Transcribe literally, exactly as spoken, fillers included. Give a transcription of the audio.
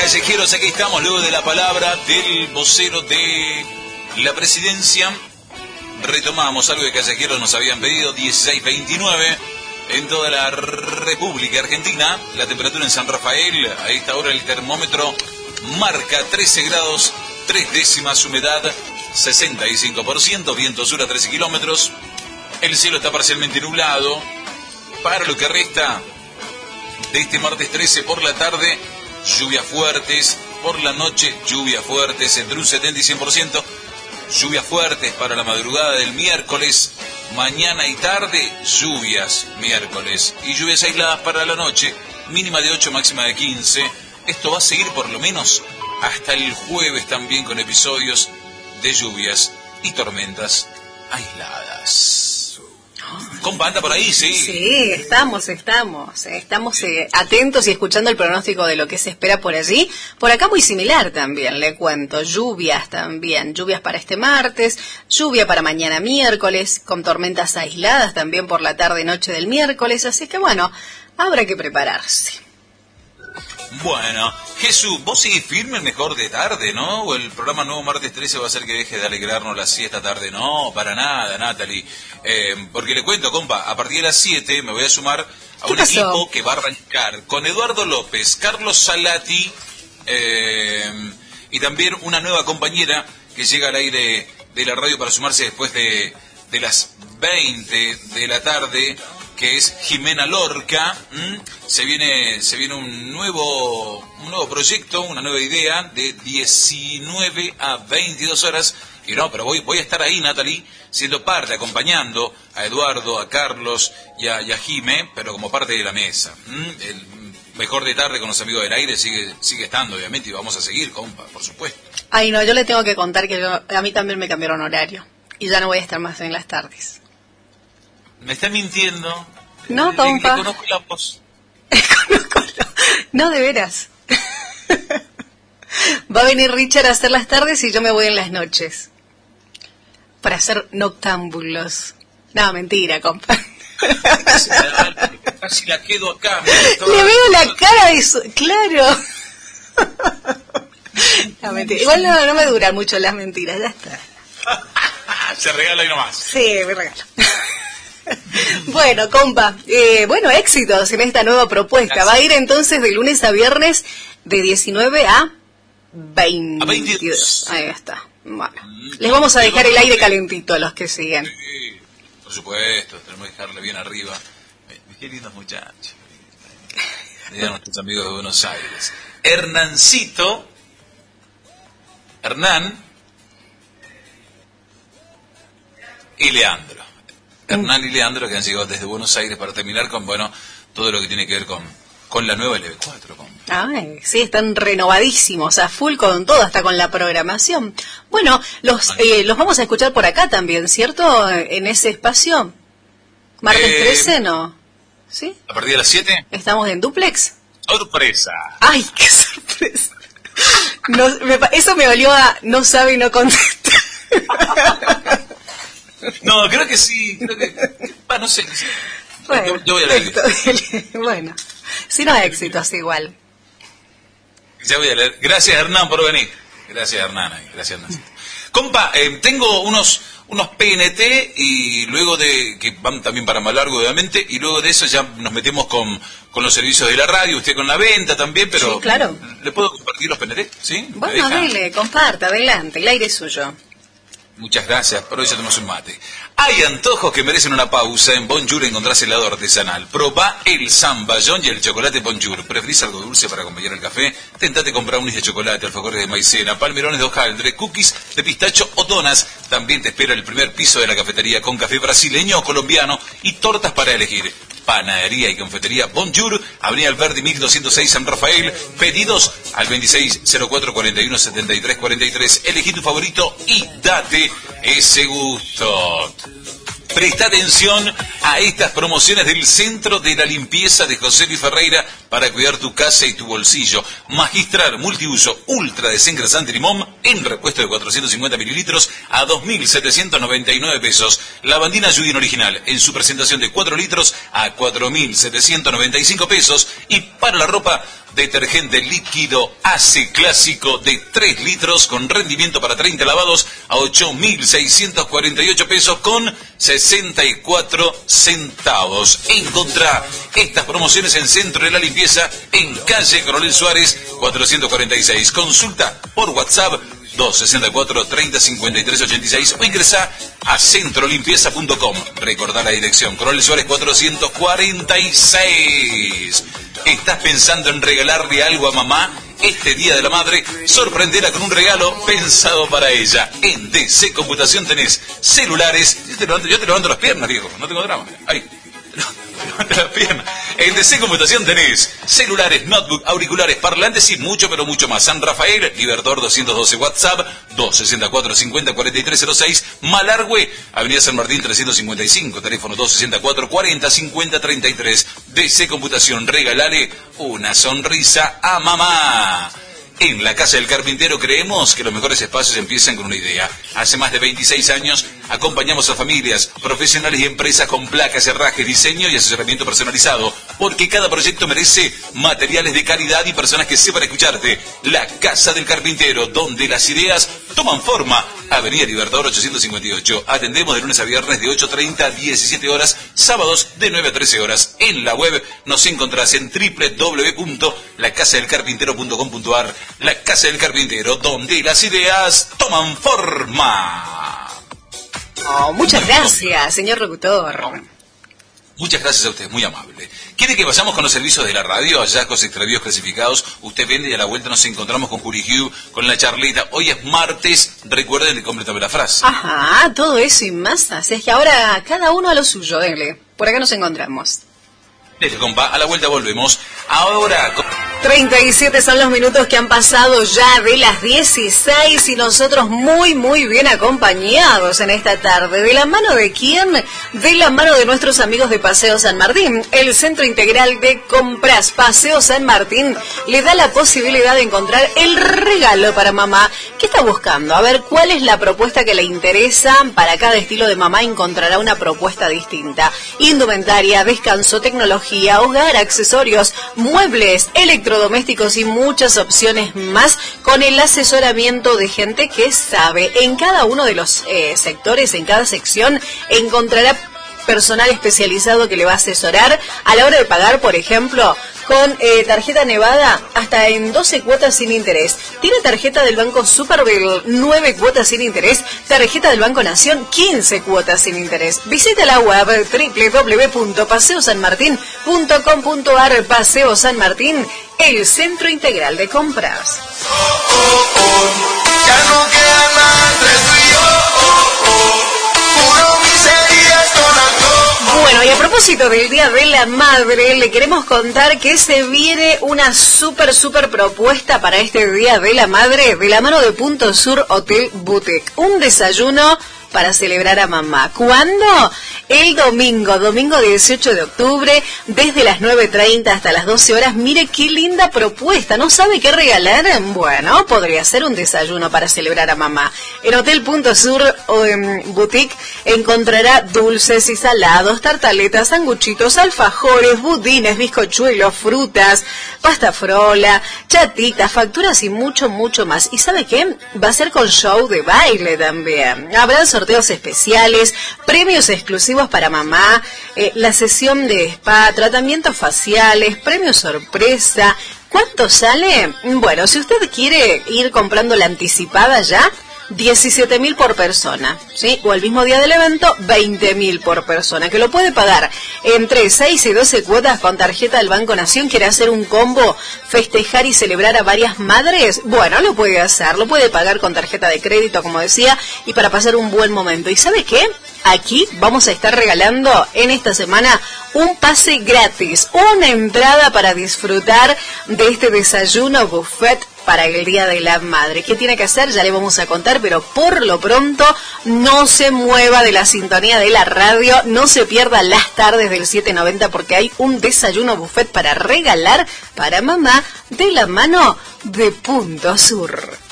callejeros, aquí estamos luego de la palabra del vocero de la presidencia. Retomamos algo que callejeros nos habían pedido, dieciséis veintinueve en toda la República Argentina. La temperatura en San Rafael, a esta hora el termómetro marca trece grados, tres décimas, humedad sesenta y cinco por ciento, viento sur a trece kilómetros. El cielo está parcialmente nublado. Para lo que resta de este martes trece por la tarde, lluvias fuertes. Por la noche, lluvias fuertes entre un setenta y cien por ciento. Lluvias fuertes para la madrugada del miércoles. Mañana y tarde, lluvias miércoles. Y lluvias aisladas para la noche, mínima de ocho, máxima de quince. Esto va a seguir por lo menos hasta el jueves también, con episodios de lluvias y tormentas aisladas. Compa, anda por ahí, sí. Sí, estamos, estamos. Estamos eh, atentos y escuchando el pronóstico de lo que se espera por allí. Por acá muy similar también, le cuento. Lluvias también. Lluvias para este martes, lluvia para mañana miércoles, con tormentas aisladas también por la tarde y noche del miércoles. Así que bueno, habrá que prepararse. Bueno, Jesús, vos seguís firme el mejor de tarde, ¿no? O el programa nuevo martes trece va a hacer que deje de alegrarnos la siesta tarde. No, para nada, Natalie. Eh, porque le cuento, compa, a partir de las siete me voy a sumar a un equipo que va a arrancar con Eduardo López, Carlos Salati eh, y también una nueva compañera que llega al aire de la radio para sumarse después de, de las veinte de la tarde, que es Jimena Lorca. ¿Mm? Se viene se viene un nuevo un nuevo proyecto, una nueva idea de diecinueve a veintidós horas. Y no, pero voy voy a estar ahí, Natalie, siendo parte, acompañando a Eduardo, a Carlos y a, y a Jime, pero como parte de la mesa. ¿Mm? El mejor de tarde con los amigos del aire sigue sigue estando, obviamente, y vamos a seguir, compa, por supuesto. Ay, no, yo le tengo que contar que yo, a mí también me cambiaron horario y ya no voy a estar más en las tardes. Me está mintiendo. No, le, compa. le conozco la voz. No, de veras. Va a venir Richard a hacer las tardes y yo me voy en las noches. Para hacer noctámbulos. No, mentira, compa. Casi la quedo acá. Le veo la cara de su... Claro. No, mentira. Igual no, no me duran mucho las mentiras, ya está. Se regala ahí nomás. Sí, me regalo. Bueno, compa, eh, bueno, éxitos en esta nueva propuesta. Gracias. Va a ir entonces de lunes a viernes de diecinueve a veintidós. Ahí está. Bueno, les vamos a dejar el aire calentito a los que siguen. Sí, por supuesto, tenemos que dejarle bien arriba. Qué lindos muchachos. Digan nuestros amigos de Buenos Aires. Hernancito, Hernán y Leandro. Hernán y Leandro, que han llegado desde Buenos Aires para terminar con, bueno, todo lo que tiene que ver con, con la nueva L B cuatro. Con... Ay, sí, están renovadísimos, a full con todo, hasta con la programación. Bueno, los eh, los vamos a escuchar por acá también, ¿cierto? En ese espacio. Martes eh, trece, ¿no? ¿Sí? ¿A partir de las siete? ¿Estamos en duplex? ¡Sorpresa! ¡Ay, qué sorpresa! No, me, eso me valió a no sabe y no contesta. No, creo que sí. Creo que, bah, no sé. Bueno, yo, yo voy a leer. Bueno, si no éxitos igual. Ya voy a leer. Gracias, Hernán, por venir. Gracias, Hernán. Gracias, Hernán. Compa, eh, tengo unos unos P N T y luego de que van también para más largo, obviamente, y luego de eso ya nos metemos con, con los servicios de la radio, usted con la venta también, pero sí, claro. ¿Le puedo compartir los P N T? ¿Sí? Bueno, dele, comparta, adelante, el aire es suyo. Muchas gracias, por hoy ya tenemos un mate. Hay antojos que merecen una pausa. En Bonjour encontrás helado artesanal. Probá el zamballón y el chocolate Bonjour. ¿Preferís algo dulce para acompañar el café? Tentate con brownies de chocolate, alfajores de maicena, palmerones de hojaldre, cookies de pistacho o donas. También te espera el primer piso de la cafetería con café brasileño o colombiano y tortas para elegir. Panadería y confitería Bonjour, Avenida Alberdi mil doscientos seis San Rafael. Pedidos al veintiséis cero cuatro cuarenta y uno setenta y tres cuarenta y tres. Elegí tu favorito y date ese gusto. Presta atención a estas promociones del Centro de la Limpieza de José Luis Ferreira para cuidar tu casa y tu bolsillo. Magistral multiuso ultra desengrasante limón en repuesto de cuatrocientos cincuenta mililitros a dos mil setecientos noventa y nueve pesos. Lavandina Judin original en su presentación de cuatro litros a cuatro mil setecientos noventa y cinco pesos. Y para la ropa, detergente líquido Ace clásico de tres litros con rendimiento para treinta lavados a ocho mil seiscientos cuarenta y ocho pesos con sesenta y cuatro centavos. Encontrá estas promociones en Centro de la Limpieza en calle Coronel Suárez cuatrocientos cuarenta y seis. Consulta por WhatsApp dos sesenta y cuatro, treinta, cincuenta y tres, ochenta y seis o ingresa a centrolimpieza punto com. Recordá la dirección, Coronel Suárez cuatrocientos cuarenta y seis. ¿Estás pensando en regalarle algo a mamá? Este Día de la Madre, sorprenderla con un regalo pensado para ella. En D C Computación tenés celulares. Yo te levanto, yo te levanto las piernas, viejo, no tengo drama. Ahí. Levanta las piernas. En D C Computación tenés celulares, notebook, auriculares, parlantes y mucho, pero mucho más. San Rafael, Libertador doscientos doce, WhatsApp dos sesenta y cuatro, cincuenta, cuarenta y tres cero seis, Malargüe, Avenida San Martín trescientos cincuenta y cinco, teléfono dos sesenta y cuatro, cuarenta, cincuenta, treinta y tres. D C Computación, regalale una sonrisa a mamá. En la Casa del Carpintero creemos que los mejores espacios empiezan con una idea. Hace más de veintiséis años acompañamos a familias, profesionales y empresas con placas, herrajes, diseño y asesoramiento personalizado, porque cada proyecto merece materiales de calidad y personas que sepan escucharte. La Casa del Carpintero, donde las ideas toman forma. Avenida Libertador ochocientos cincuenta y ocho. Atendemos de lunes a viernes de ocho treinta a diecisiete horas, sábados de nueve a trece horas. En la web nos encontrás en doble u doble u doble u punto la casa del carpintero punto com punto a r. La Casa del Carpintero, donde las ideas toman forma. Oh, muchas gracias, señor locutor. Muchas gracias a usted, muy amable. ¿Quiere que vayamos con los servicios de la radio? Hallazgos extravíos clasificados. Usted vende y a la vuelta nos encontramos con Juri Hugh, con la charleta. Hoy es martes, recuerden de completarme la frase. Ajá, todo eso y más. Así es que ahora cada uno a lo suyo, dele. Por acá nos encontramos. Dele, compa, a la vuelta volvemos. Ahora... treinta y siete son los minutos que han pasado ya de las dieciséis y nosotros muy, muy bien acompañados en esta tarde. ¿De la mano de quién? De la mano de nuestros amigos de Paseo San Martín. El Centro Integral de Compras Paseo San Martín le da la posibilidad de encontrar el regalo para mamá. ¿Qué está buscando? A ver, ¿cuál es la propuesta que le interesa? Para cada estilo de mamá encontrará una propuesta distinta. Indumentaria, descanso, tecnología, hogar, accesorios, muebles, electrónicos, domésticos y muchas opciones más con el asesoramiento de gente que sabe. En cada uno de los eh, sectores, en cada sección, encontrará personal especializado que le va a asesorar a la hora de pagar, por ejemplo, con eh, tarjeta Nevada hasta en doce cuotas sin interés. Tiene tarjeta del Banco Superbill, nueve cuotas sin interés. Tarjeta del Banco Nación, quince cuotas sin interés. Visita la web doble u doble u doble u punto paseo san martín punto com punto a r. Paseo San Martín, el Centro Integral de Compras. Oh, oh, oh. Ya no queda nada entre tú y yo. Oh, oh. Puro miseria con alcohol. Bueno, y a propósito del Día de la Madre, le queremos contar que se viene una súper, súper propuesta para este Día de la Madre de la mano de Punto Sur Hotel Boutique. Un desayuno para celebrar a mamá. ¿Cuándo? El domingo, domingo dieciocho de octubre, desde las nueve treinta hasta las doce horas. Mire qué linda propuesta. ¿No sabe qué regalar? Bueno, podría ser un desayuno para celebrar a mamá. En Hotel Punto Sur o en Boutique encontrará dulces y salados, tartaletas, sanguchitos, alfajores, budines, bizcochuelos, frutas, pasta frola, chatitas, facturas y mucho, mucho más. ¿Y sabe qué? Va a ser con show de baile también. Habrá sorteos especiales, premios exclusivos para mamá, eh, la sesión de spa, tratamientos faciales, premios sorpresa. ¿Cuánto sale? Bueno, si usted quiere ir comprando la anticipada ya, diecisiete mil por persona, ¿sí? O el mismo día del evento, veinte mil por persona, que lo puede pagar entre seis y doce cuotas con tarjeta del Banco Nación. ¿Quiere hacer un combo, festejar y celebrar a varias madres? Bueno, lo puede hacer, lo puede pagar con tarjeta de crédito, como decía, y para pasar un buen momento. ¿Y sabe qué? Aquí vamos a estar regalando en esta semana un pase gratis, una entrada para disfrutar de este desayuno buffet para el Día de la Madre. ¿Qué tiene que hacer? Ya le vamos a contar, pero por lo pronto no se mueva de la sintonía de la radio, no se pierda las tardes del siete noventa porque hay un desayuno buffet para regalar para mamá de la mano de Punto Sur.